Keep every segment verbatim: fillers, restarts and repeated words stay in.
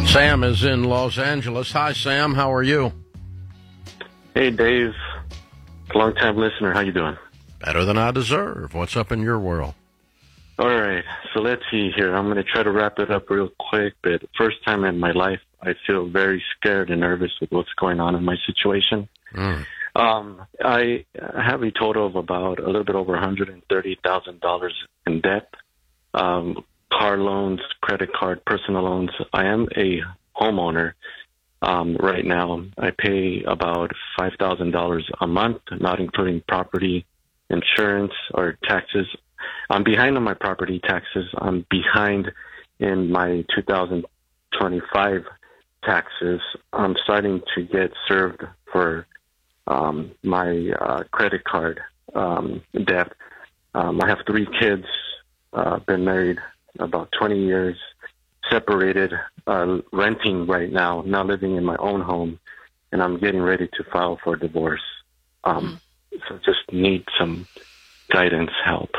Sam is in Los Angeles. Hi, Sam. How are you? Hey, Dave. Long-time listener. How you doing? Better than I deserve. What's up in your world? All right. So let's see here. I'm going to try to wrap it up real quick. But first time in my life, I feel very scared and nervous with what's going on in my situation. Mm. Um, I have a total of about a little bit over one hundred thirty thousand dollars in debt. Um, car loans, credit card, personal loans. I am a homeowner. Um, right now, I pay about five thousand dollars a month, not including property insurance or taxes. I'm behind on my property taxes. I'm behind in my two thousand twenty-five taxes. I'm starting to get served for um, my uh, credit card um, debt. Um, I have three kids, uh, been married about twenty years, separated, uh, renting right now, not living in my own home, and I'm getting ready to file for divorce. Um, mm. So just need some guidance, help.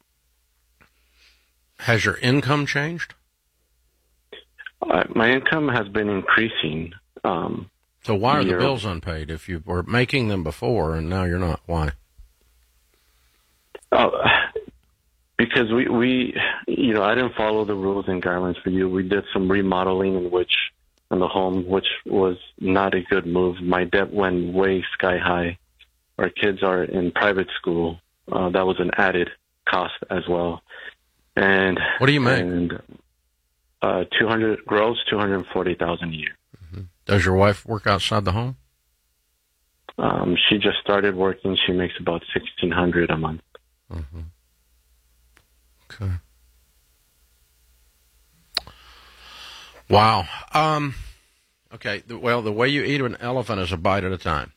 Has your income changed? Uh, my income has been increasing. Um, so why are the bills unpaid? If you were making them before and now you're not, why? Uh, because we, we, you know, I didn't follow the rules and guidelines for you. We did some remodeling in which, in the home, which was not a good move. My debt went way sky high. Our kids are in private school. Uh, that was an added cost as well. And what do you make? And, uh, two hundred gross, two hundred forty thousand a year. Mm-hmm. Does your wife work outside the home? Um, she just started working. She makes about sixteen hundred a month. Mm-hmm. Okay. Wow. Um, okay. Well, the way you eat an elephant is a bite at a time.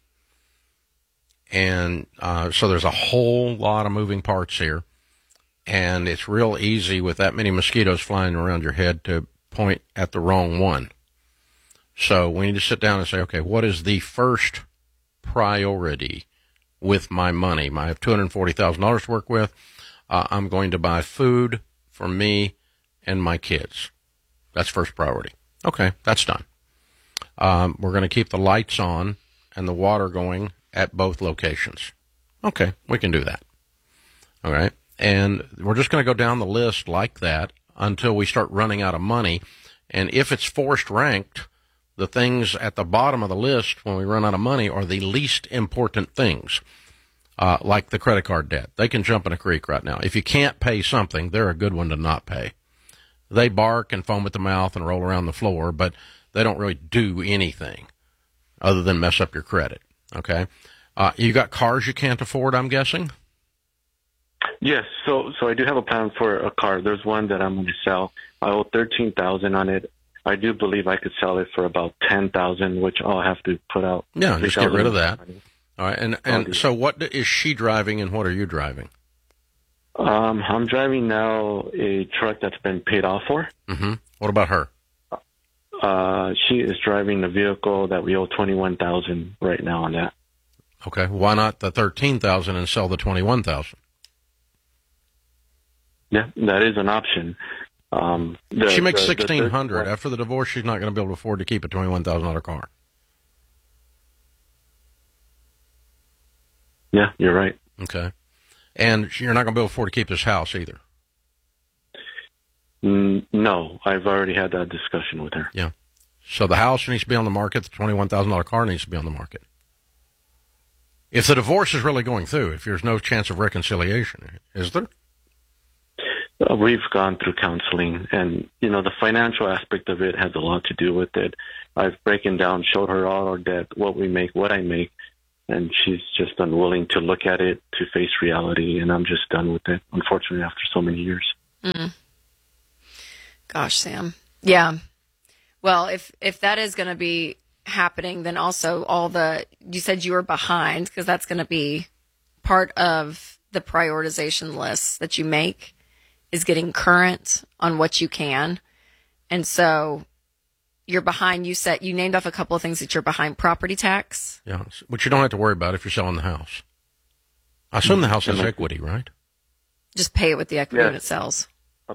And uh, so there's a whole lot of moving parts here. And it's real easy with that many mosquitoes flying around your head to point at the wrong one. So we need to sit down and say, okay, what is the first priority with my money? I have two hundred forty thousand dollars to work with. Uh, I'm going to buy food for me and my kids. That's first priority. Okay, that's done. Um, we're going to keep the lights on and the water going at both locations. Okay, we can do that. All right. And we're just going to go down the list like that until we start running out of money. And if it's forced ranked, the things at the bottom of the list when we run out of money are the least important things, uh, like the credit card debt. They can jump in a creek right now. If you can't pay something, they're a good one to not pay. They bark and foam at the mouth and roll around the floor, but they don't really do anything other than mess up your credit. Okay? Uh, you got cars you can't afford, I'm guessing? Yes, so so I do have a plan for a car. There's one that I'm going to sell. I owe thirteen thousand dollars on it. I do believe I could sell it for about ten thousand dollars, which I'll have to put out. Yeah, just get rid of that. All right, and and so what is she driving and what are you driving? Um, I'm driving now a truck that's been paid off for. Mm-hmm. What about her? Uh, she is driving a vehicle that we owe twenty-one thousand dollars right now on that. Okay, why not the thirteen thousand dollars and sell the twenty-one thousand dollars? Yeah, that is an option. Um, the, she makes the, sixteen hundred dollars. After the divorce, she's not going to be able to afford to keep a twenty-one thousand dollars car. Yeah, you're right. Okay. And you're not going to be able to afford to keep this house either. Mm, no, I've already had that discussion with her. Yeah. So the house needs to be on the market. The twenty-one thousand dollars car needs to be on the market. If the divorce is really going through, if there's no chance of reconciliation, is there? Uh, we've gone through counseling, and, you know, the financial aspect of it has a lot to do with it. I've broken down, showed her all our debt, what we make, what I make, and she's just unwilling to look at it, to face reality, and I'm just done with it, unfortunately, after so many years. Mm. Gosh, Sam. Yeah. Well, if, if that is going to be happening, then also all the, you said you were behind, because that's going to be part of the prioritization list that you make, is getting current on what you can. And so you're behind. You said you named off a couple of things that you're behind. Property tax. Yeah, which you don't have to worry about if you're selling the house. I assume the house has equity, right? Just pay it with the equity yeah. when it sells. About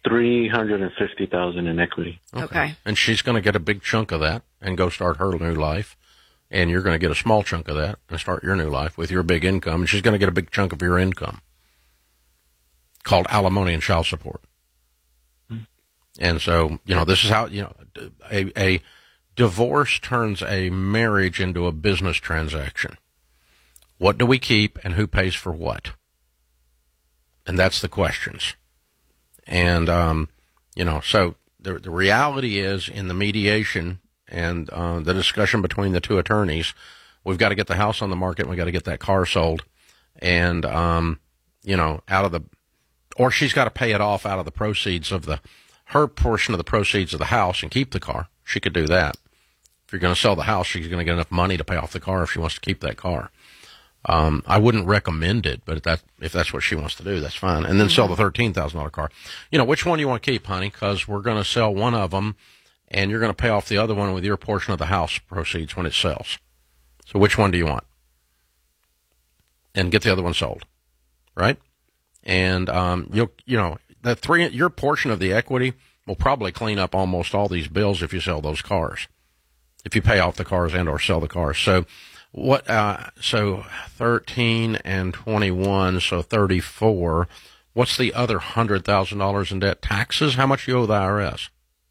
three hundred fifty thousand in equity. Okay. okay. And she's going to get a big chunk of that and go start her new life. And you're going to get a small chunk of that and start your new life with your big income. And she's going to get a big chunk of your income called alimony and child support. Mm-hmm. And so, you know, this is how, you know, a, a divorce turns a marriage into a business transaction. What do we keep and who pays for what? And that's the questions. And, um, you know, so the, the reality is in the mediation and uh, the discussion between the two attorneys, we've got to get the house on the market and we've got to get that car sold. And, um, you know, out of the, or she's got to pay it off out of the proceeds of the, her portion of the proceeds of the house and keep the car. She could do that. If you're going to sell the house, she's going to get enough money to pay off the car if she wants to keep that car. Um, I wouldn't recommend it, but if, that, if that's what she wants to do, that's fine. And then mm-hmm. sell the thirteen thousand dollars car. You know, which one do you want to keep, honey? Because we're going to sell one of them, and you're going to pay off the other one with your portion of the house proceeds when it sells. So which one do you want? And get the other one sold, right? And um, you'll, you know, that three, your portion of the equity will probably clean up almost all these bills if you sell those cars, if you pay off the cars and or sell the cars. So. What, uh, so thirteen and twenty-one, so thirty-four. What's the other one hundred thousand dollars in debt? Taxes? How much you owe the I R S?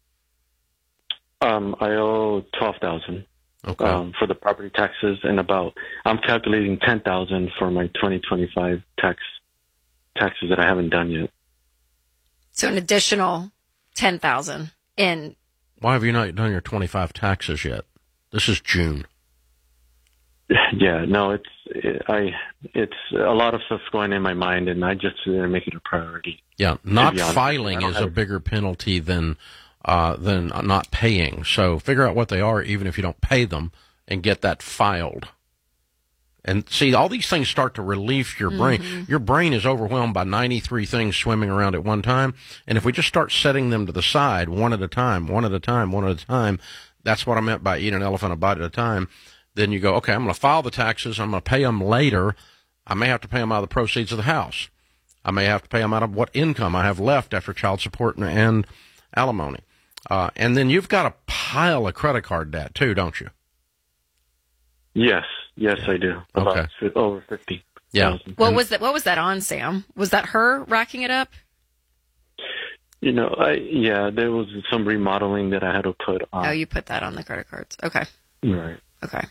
Um, I owe twelve thousand dollars okay. um, for the property taxes, and about, I'm calculating ten thousand dollars for my twenty twenty-five tax taxes that I haven't done yet. So an additional ten thousand dollars in. Why have you not done your twenty-five taxes yet? This is June. Yeah, no, it's it, I it's a lot of stuff's going in my mind, and I just uh, make it a priority. Yeah, not filing is a bigger penalty than uh, than not paying. So figure out what they are, even if you don't pay them, and get that filed. And see, all these things start to relieve your brain. Mm-hmm. Your brain is overwhelmed by ninety-three things swimming around at one time, and if we just start setting them to the side, one at a time, one at a time, one at a time, that's what I meant by eat an elephant a bite at a time. Then you go, okay, I'm going to file the taxes. I'm going to pay them later. I may have to pay them out of the proceeds of the house. I may have to pay them out of what income I have left after child support and, and alimony. Uh, and then you've got a pile of credit card debt too, don't you? Yes, yes, I do. About okay. over fifty. Yeah. What and, was that? What was that on, Sam? Was that her racking it up? You know, I yeah, there was some remodeling that I had to put on. Oh, you put that on the credit cards. Okay. Right. Okay.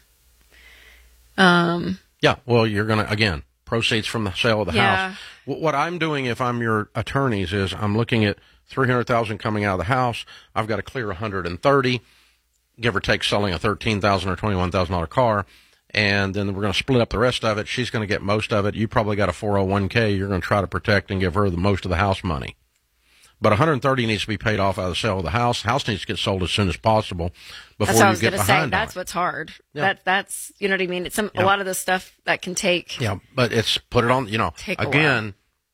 Um. Yeah. Well, you're gonna again proceeds from the sale of the yeah. house. What I'm doing, if I'm your attorneys, is I'm looking at three hundred thousand coming out of the house. I've got to clear one hundred thirty, give or take, selling a thirteen thousand or twenty-one thousand dollar car, and then we're going to split up the rest of it. She's going to get most of it. You probably got a four oh one k. You're going to try to protect and give her the most of the house money. But one hundred thirty needs to be paid off out of the sale of the house. House needs to get sold as soon as possible before that's what I you was get gonna behind say. on That's it. what's hard. Yeah. That that's you know what I mean. It's some Yeah. a lot of the stuff that can take. Yeah, but it's put it on. You know, Take a again,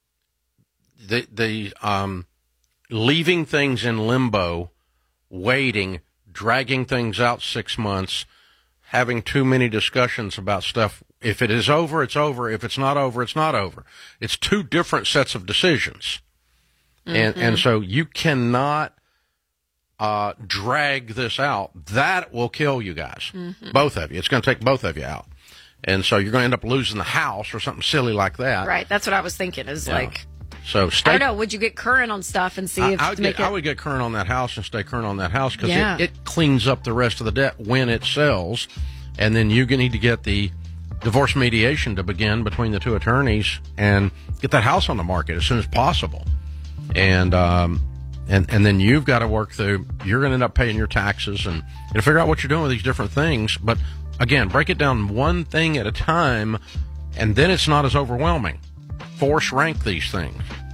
the the um, leaving things in limbo, waiting, dragging things out six months, having too many discussions about stuff. If it is over, it's over. If it's not over, it's not over. It's two different sets of decisions. And mm-hmm. and so you cannot uh, drag this out. That will kill you guys, mm-hmm. both of you. It's going to take both of you out. And so you're going to end up losing the house or something silly like that. Right. That's what I was thinking is yeah. like, so stay, I don't know. Would you get current on stuff and see I, if I, would to get, make it... I would get current on that house and stay current on that house because yeah. it, it cleans up the rest of the debt when it sells. And then you need to get the divorce mediation to begin between the two attorneys and get that house on the market as soon as possible. And, um, and, and then you've got to work through, you're going to end up paying your taxes and, and figure out what you're doing with these different things. But again, break it down one thing at a time, and then it's not as overwhelming. Force rank these things.